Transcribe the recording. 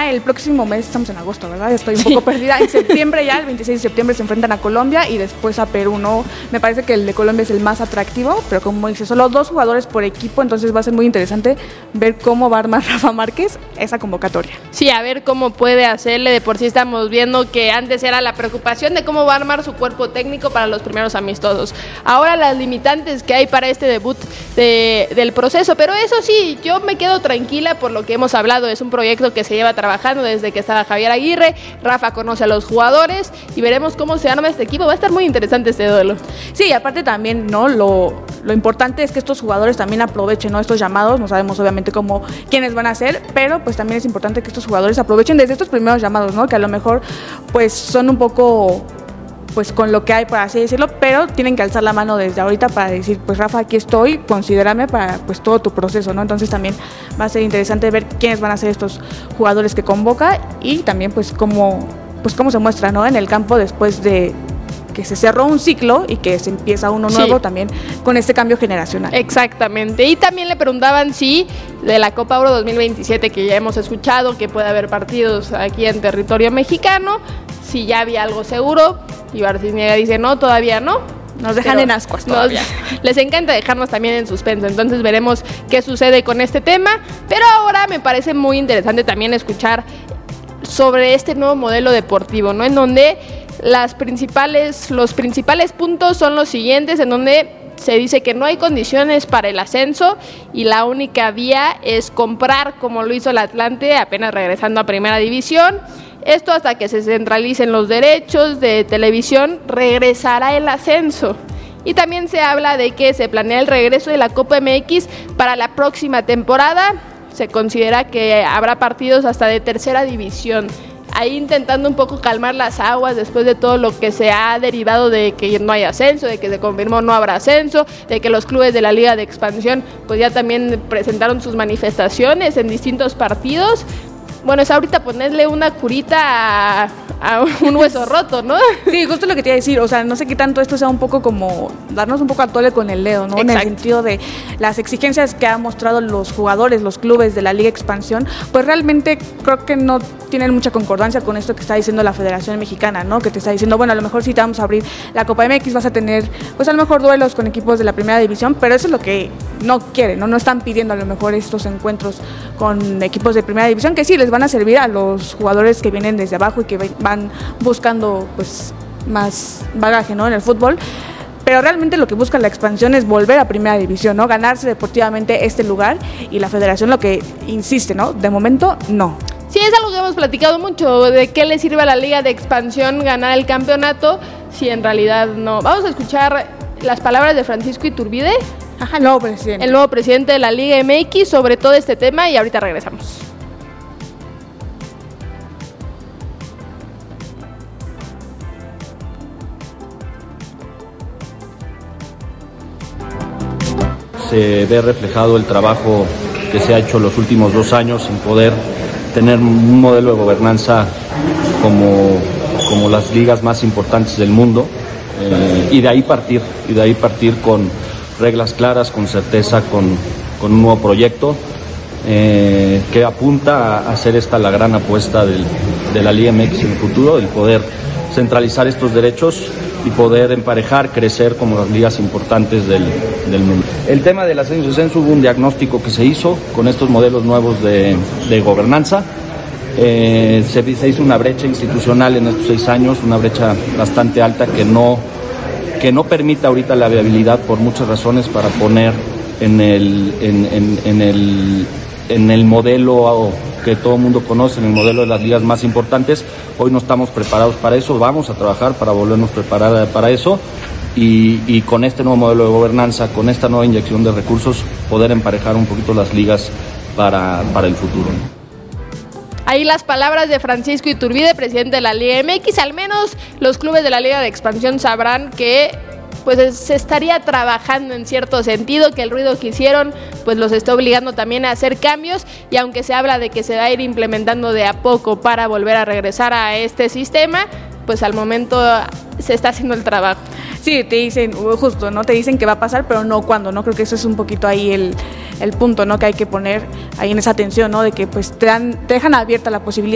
ya el próximo mes, estamos en agosto, ¿verdad? Estoy un poco perdida. En septiembre ya, el 26 de septiembre se enfrentan a Colombia y después a Perú, ¿no? Me parece que el de Colombia es el más atractivo, pero como dice, solo 2 jugadores por equipo, entonces va a ser muy interesante ver cómo va a armar Rafa Márquez esa convocatoria. Sí, a ver cómo puede hacerle. De por sí estamos viendo que antes era la preocupación de cómo va a armar su cuerpo técnico para los primeros amistosos. Ahora las limitantes que hay para este debut del proceso, pero eso sí, yo me quedo tranquila por lo que hemos hablado. Es un proyecto que se lleva trabajando desde que estaba Javier Aguirre. Rafa conoce a los jugadores y veremos cómo se arma este equipo. Va a estar muy interesante este duelo. Sí, aparte también, ¿no? Lo importante es que estos jugadores también aprovechen, ¿no? Estos llamados, no sabemos obviamente quiénes van a ser, pero pues también es importante que estos jugadores aprovechen desde estos primeros llamados, ¿no? Que a lo mejor pues son un poco pues con lo que hay, por así decirlo, pero tienen que alzar la mano desde ahorita para decir, pues Rafa, aquí estoy, considérame para pues todo tu proceso, ¿no? Entonces también va a ser interesante ver quiénes van a ser estos jugadores que convoca y también pues cómo se muestra, ¿no? En el campo después de que se cerró un ciclo y que se empieza uno nuevo, sí, también con este cambio generacional. Exactamente. Y también le preguntaban si de la Copa Oro 2027, que ya hemos escuchado que puede haber partidos aquí en territorio mexicano, si ya había algo seguro, y Arciniega dice no, todavía no. Nos dejan en ascuas todavía. Les encanta dejarnos también en suspenso, entonces veremos qué sucede con este tema, pero ahora me parece muy interesante también escuchar sobre este nuevo modelo deportivo, ¿no? En donde los principales puntos son los siguientes, en donde se dice que no hay condiciones para el ascenso y la única vía es comprar, como lo hizo el Atlante apenas regresando a Primera División. Esto hasta que se centralicen los derechos de televisión, regresará el ascenso. Y también se habla de que se planea el regreso de la Copa MX para la próxima temporada. Se considera que habrá partidos hasta de Tercera División. Ahí intentando un poco calmar las aguas después de todo lo que se ha derivado de que no hay ascenso, de que se confirmó no habrá ascenso, de que los clubes de la Liga de Expansión pues ya también presentaron sus manifestaciones en distintos partidos. Bueno, es ahorita ponerle una curita a un hueso roto, ¿no? Sí, justo lo que te iba a decir, o sea, no sé qué tanto esto sea un poco como darnos un poco a tole con el dedo, ¿no? Exacto. En el sentido de las exigencias que han mostrado los jugadores, los clubes de la Liga Expansión, pues realmente creo que no tienen mucha concordancia con esto que está diciendo la Federación Mexicana, ¿no? Que te está diciendo, bueno, a lo mejor sí te vamos a abrir la Copa MX, vas a tener, pues a lo mejor duelos con equipos de la Primera División, pero eso es lo que no quieren, ¿no? No están pidiendo a lo mejor estos encuentros con equipos de Primera División, que sí les van a servir a los jugadores que vienen desde abajo y que van buscando pues más bagaje, ¿no? En el fútbol, pero realmente lo que busca la expansión es volver a Primera División, ¿no? Ganarse deportivamente este lugar, y la Federación lo que insiste, ¿no? De momento no. Sí, es algo que hemos platicado mucho, de qué le sirve a la Liga de Expansión ganar el campeonato si en realidad no. Vamos a escuchar las palabras de Francisco Iturbide, el nuevo presidente de la Liga MX, sobre todo este tema, y ahorita regresamos. Se ve reflejado el trabajo que se ha hecho los últimos 2 años en poder tener un modelo de gobernanza como las ligas más importantes del mundo, y de ahí partir con reglas claras, con certeza, con un nuevo proyecto que apunta a hacer esta la gran apuesta de la Liga MX en el futuro, el poder centralizar estos derechos y poder emparejar, crecer como las ligas importantes del mundo. El tema del ascenso y descenso, hubo un diagnóstico que se hizo con estos modelos nuevos de gobernanza. Se hizo una brecha institucional en estos 6 años, una brecha bastante alta que no permite ahorita la viabilidad por muchas razones para poner en el modelo que todo el mundo conoce, en el modelo de las ligas más importantes. Hoy no estamos preparados para eso, vamos a trabajar para volvernos a preparar para eso, y con este nuevo modelo de gobernanza, con esta nueva inyección de recursos, poder emparejar un poquito las ligas para el futuro. Ahí las palabras de Francisco Iturbide, presidente de la Liga MX. Al menos los clubes de la Liga de Expansión sabrán que pues se estaría trabajando en cierto sentido, que el ruido que hicieron pues los está obligando también a hacer cambios, y aunque se habla de que se va a ir implementando de a poco para volver a regresar a este sistema, pues al momento se está haciendo el trabajo. Sí, te dicen, justo, ¿no? Te dicen que va a pasar, pero no cuándo, ¿no? Creo que eso es un poquito ahí el punto, ¿no? Que hay que poner ahí en esa atención, ¿no? De que pues te dejan abierta la posibilidad